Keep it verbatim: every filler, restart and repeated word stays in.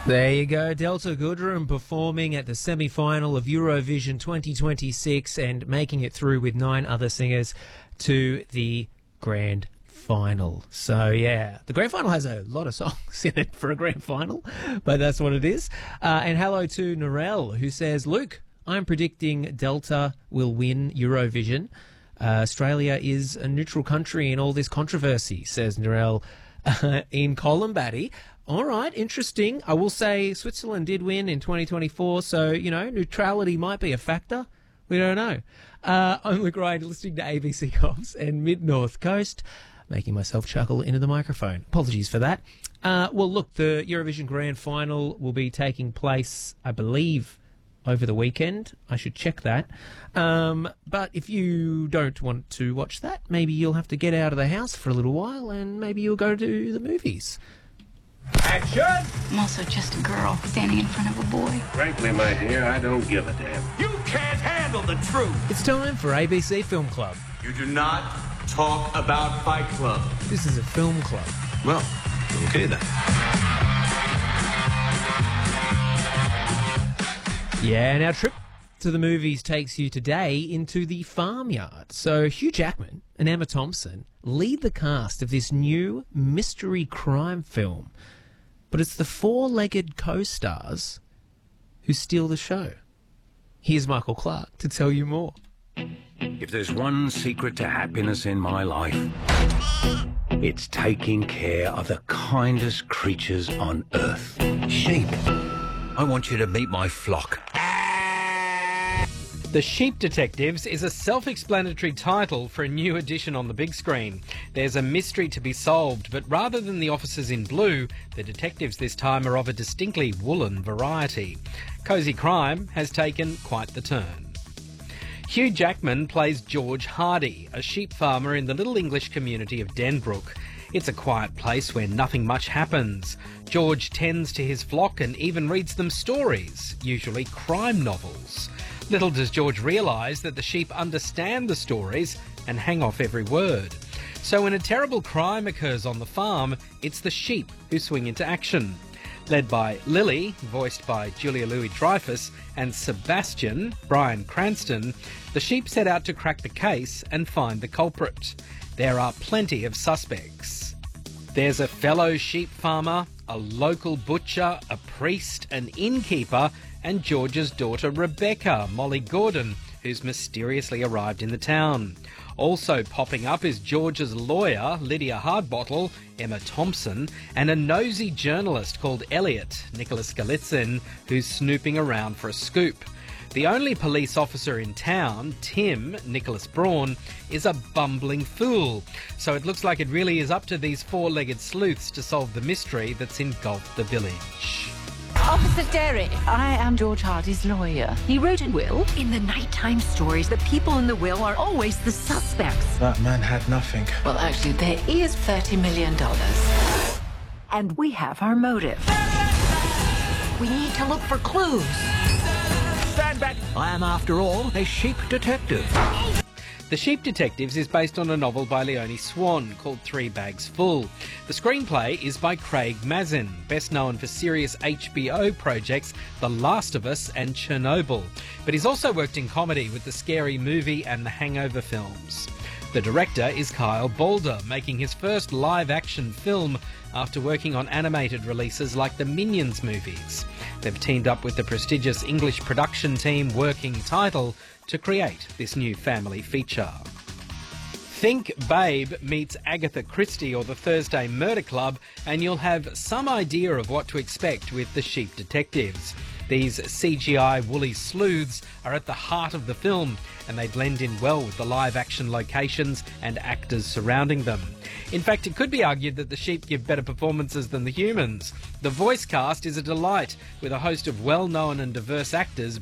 There you go, Delta Goodrem performing at the semi-final of Eurovision twenty twenty-six and making it through with nine other singers to the grand final. So, yeah, the grand final has a lot of songs in it for a grand final, but that's what it is. Uh, and hello to Narelle, who says, Luke, I'm predicting Delta will win Eurovision. Uh, Australia is a neutral country in all this controversy, says Narelle uh, in Columbati. All right, interesting. I will say Switzerland did win in twenty twenty-four, so, you know, neutrality might be a factor. We don't know. Uh, I'm Luke Ryan, listening to A B C Cops and Mid-North Coast, making myself chuckle into the microphone. Apologies for that. Uh, well, look, the Eurovision Grand Final will be taking place, I believe, over the weekend. I should check that. Um, but if you don't want to watch that, maybe you'll have to get out of the house for a little while and maybe you'll go to the movies. Action! I'm also just a girl standing in front of a boy. Frankly, my dear, I don't give a damn. You can't handle the truth! It's time for A B C Film Club. You do not talk about Fight Club. This is a film club. Well, okay then. Yeah, and our trip to the movies takes you today into the farmyard. So Hugh Jackman and Emma Thompson lead the cast of this new mystery crime film. But it's the four-legged co-stars who steal the show. Here's Michael Clark to tell you more. If there's one secret to happiness in my life, it's taking care of the kindest creatures on earth. Sheep. I want you to meet my flock. The Sheep Detectives is a self-explanatory title for a new edition on the big screen. There's a mystery to be solved, but rather than the officers in blue, the detectives this time are of a distinctly woolen variety. Cosy crime has taken quite the turn. Hugh Jackman plays George Hardy, a sheep farmer in the little English community of Denbrook. It's a quiet place where nothing much happens. George tends to his flock and even reads them stories, usually crime novels. Little does George realise that the sheep understand the stories and hang off every word. So when a terrible crime occurs on the farm, it's the sheep who swing into action. Led by Lily, voiced by Julia Louis-Dreyfus, and Sebastian, Bryan Cranston, the sheep set out to crack the case and find the culprit. There are plenty of suspects. There's a fellow sheep farmer, a local butcher, a priest, an innkeeper, and George's daughter Rebecca, Molly Gordon, who's mysteriously arrived in the town. Also popping up is George's lawyer, Lydia Hardbottle, Emma Thompson, and a nosy journalist called Elliot, Nicholas Galitzin, who's snooping around for a scoop. The only police officer in town, Tim, Nicholas Braun, is a bumbling fool. So it looks like it really is up to these four-legged sleuths to solve the mystery that's engulfed the village. Officer Derry, I am George Hardy's lawyer. He wrote a will. In the nighttime stories, the people in the will are always the suspects. That man had nothing. Well, actually, there is thirty million dollars. And we have our motive. We need to look for clues. Stand back! I am, after all, a sheep detective. The Sheep Detectives is based on a novel by Leonie Swan called Three Bags Full. The screenplay is by Craig Mazin, best known for serious H B O projects The Last of Us and Chernobyl. But he's also worked in comedy with the Scary Movie and the Hangover films. The director is Kyle Balder, making his first live-action film after working on animated releases like the Minions movies. They've teamed up with the prestigious English production team Working Title to create this new family feature. Think Babe meets Agatha Christie or the Thursday Murder Club, and you'll have some idea of what to expect with the Sheep Detectives. These C G I woolly sleuths are at the heart of the film, and they blend in well with the live-action locations and actors surrounding them. In fact, it could be argued that the sheep give better performances than the humans. The voice cast is a delight, with a host of well-known and diverse actors